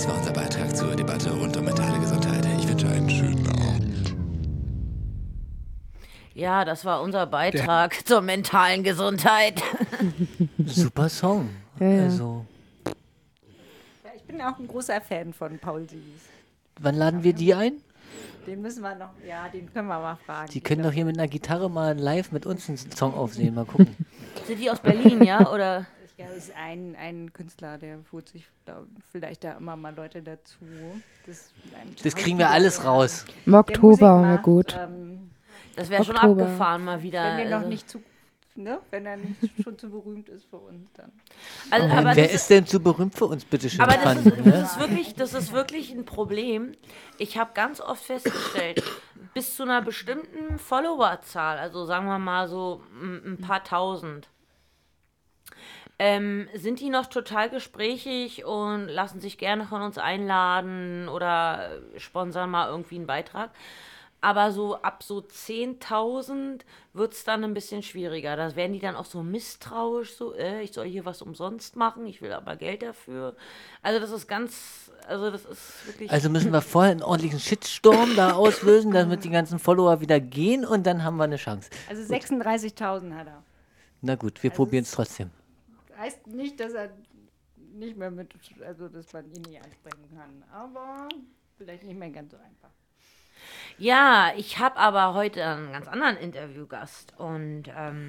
Das war unser Beitrag zur Debatte rund um mentale Gesundheit. Ich wünsche einen schönen Abend. Ja, das war unser Beitrag zur mentalen Gesundheit. Super Song. Ja. Also, Ich bin auch ein großer Fan von Paul Sies. wann laden wir die ein? Den müssen wir noch, ja, den können wir mal fragen. Die können doch hier mit einer Gitarre mal live mit uns einen Song aufsehen. Mal gucken. Sind die aus Berlin, ja? Oder? Ich glaube, es ist ein Künstler, der holt sich vielleicht da immer mal Leute dazu. Das kriegen wir alles raus. Im Oktober wäre gut. Das wäre schon Oktober. abgefahren mal wieder. Wenn er noch nicht zu, ne? Wenn er nicht schon zu berühmt ist für uns, dann. Also, aber Wer das ist denn zu berühmt für uns, bitteschön? Aber das Fanny, ne? das ist wirklich ein Problem. Ich habe ganz oft festgestellt, bis zu einer bestimmten Followerzahl, also sagen wir mal so ein paar tausend, sind die noch total gesprächig und lassen sich gerne von uns einladen oder sponsern mal irgendwie einen Beitrag. Aber so ab so 10.000 wird es dann ein bisschen schwieriger. Da werden die dann auch so misstrauisch, so, ich soll hier was umsonst machen, ich will aber Geld dafür. Also das ist wirklich... Also müssen wir vorher einen ordentlichen Shitstorm da auslösen, damit die ganzen Follower wieder gehen und dann haben wir eine Chance. Also 36.000 hat er. Na gut, wir probieren es trotzdem. Heißt nicht, dass er nicht mehr dass man ihn nicht ansprechen kann. Aber vielleicht nicht mehr ganz so einfach. Ja, ich habe aber heute einen ganz anderen Interviewgast und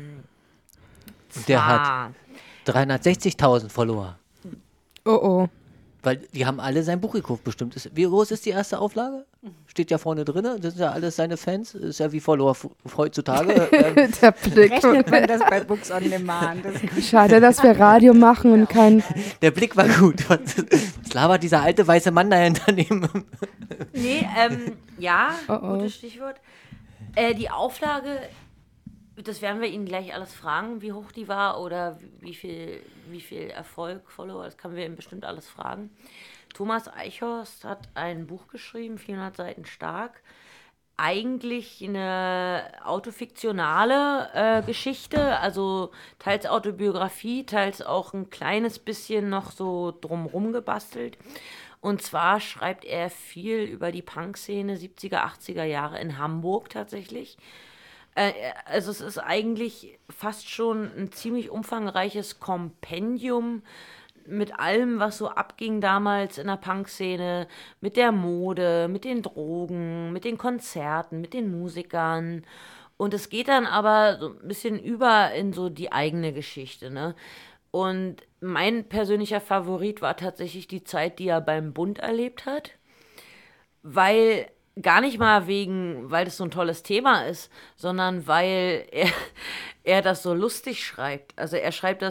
Der hat 360.000 Follower. Oh. Weil die haben alle sein Buch gekauft bestimmt. Wie groß ist die erste Auflage? Steht ja vorne drin. Das sind ja alles seine Fans. Ist ja wie Follower heutzutage. Der Blick. Rechnet man das bei Books on Demand? Schade, dass wir Radio machen und kein... Der Blick war gut. Was labert dieser alte weiße Mann da hinternehmen? Nee, ja, Oh. gutes Stichwort. Die Auflage, das werden wir Ihnen gleich alles fragen, wie hoch die war oder wie viel Erfolg, Follower, das können wir ihm bestimmt alles fragen. Thomas Eichhorst hat ein Buch geschrieben, 400 Seiten stark. Eigentlich eine autofiktionale Geschichte, also teils Autobiografie, teils auch ein kleines bisschen noch so drumrum gebastelt. Und zwar schreibt er viel über die Punkszene 70er, 80er Jahre in Hamburg tatsächlich. Also es ist eigentlich fast schon ein ziemlich umfangreiches Kompendium mit allem, was so abging damals in der Punkszene, mit der Mode, mit den Drogen, mit den Konzerten, mit den Musikern. Und es geht dann aber so ein bisschen über in so die eigene Geschichte, ne? Und mein persönlicher Favorit war tatsächlich die Zeit, die er beim Bund erlebt hat, weil gar nicht mal weil das so ein tolles Thema ist, sondern weil er das so lustig schreibt. Also er schreibt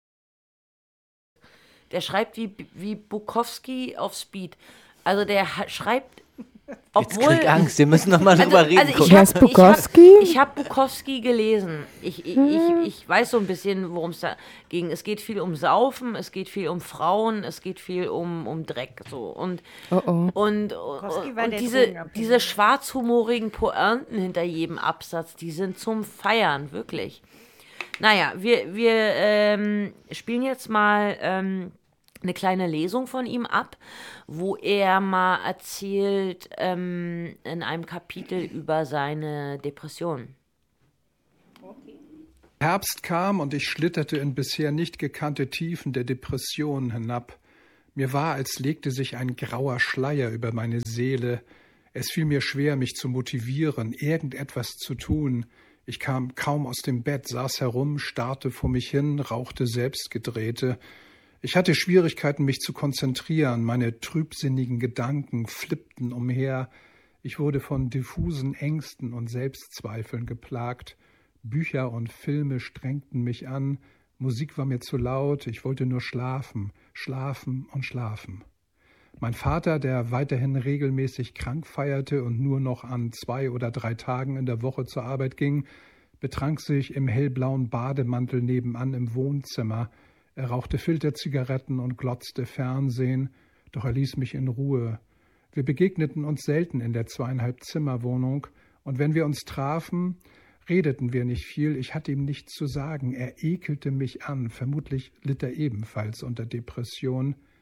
der schreibt wie Bukowski auf Speed. Also der schreibt, Jetzt krieg Angst, wir müssen noch mal drüber reden. Wer ist Bukowski? Ich hab Bukowski gelesen. Ich weiß so ein bisschen, worum es da ging. Es geht viel um Saufen, es geht viel um Frauen, es geht viel um Dreck. So. Und war der diese schwarzhumorigen Pointen hinter jedem Absatz, die sind zum Feiern, wirklich. Naja, wir spielen jetzt mal eine kleine Lesung von ihm ab, wo er mal erzählt in einem Kapitel über seine Depression. Herbst kam und ich schlitterte in bisher nicht gekannte Tiefen der Depression hinab. Mir war, als legte sich ein grauer Schleier über meine Seele. Es fiel mir schwer, mich zu motivieren, irgendetwas zu tun. Ich kam kaum aus dem Bett, saß herum, starrte vor mich hin, rauchte Selbstgedrehte. Ich hatte Schwierigkeiten, mich zu konzentrieren. Meine trübsinnigen Gedanken flippten umher. Ich wurde von diffusen Ängsten und Selbstzweifeln geplagt. Bücher und Filme strengten mich an. Musik war mir zu laut. Ich wollte nur schlafen, schlafen und schlafen. Mein Vater, der weiterhin regelmäßig krank feierte und nur noch an 2 oder 3 Tagen in der Woche zur Arbeit ging, betrank sich im hellblauen Bademantel nebenan im Wohnzimmer. Er rauchte Filterzigaretten und glotzte Fernsehen, doch er ließ mich in Ruhe. Wir begegneten uns selten in der 2,5-Zimmer-Wohnung, und wenn wir uns trafen, redeten wir nicht viel. Ich hatte ihm nichts zu sagen. Er ekelte mich an. Vermutlich litt er ebenfalls unter Depression.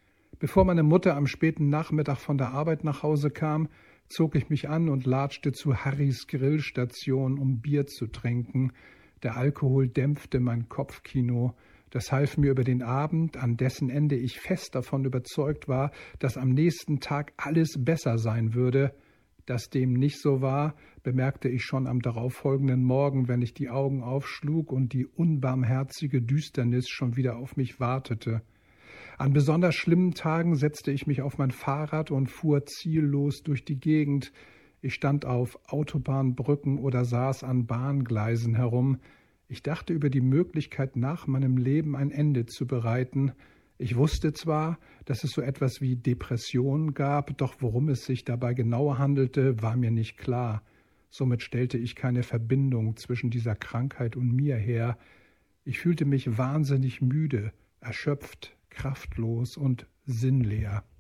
Bevor meine Mutter am späten Nachmittag von der Arbeit nach Hause kam, zog ich mich an und latschte zu Harrys Grillstation, um Bier zu trinken. Der Alkohol dämpfte mein Kopfkino. Das half mir über den Abend, an dessen Ende ich fest davon überzeugt war, dass am nächsten Tag alles besser sein würde. Dass dem nicht so war, bemerkte ich schon am darauffolgenden Morgen, wenn ich die Augen aufschlug und die unbarmherzige Düsternis schon wieder auf mich wartete. An besonders schlimmen Tagen setzte ich mich auf mein Fahrrad und fuhr ziellos durch die Gegend. Ich stand auf Autobahnbrücken oder saß an Bahngleisen herum. Ich dachte über die Möglichkeit, nach meinem Leben ein Ende zu bereiten. Ich wusste zwar, dass es so etwas wie Depression gab, doch worum es sich dabei genau handelte, war mir nicht klar. Somit stellte ich keine Verbindung zwischen dieser Krankheit und mir her. Ich fühlte mich wahnsinnig müde, erschöpft, kraftlos und sinnleer.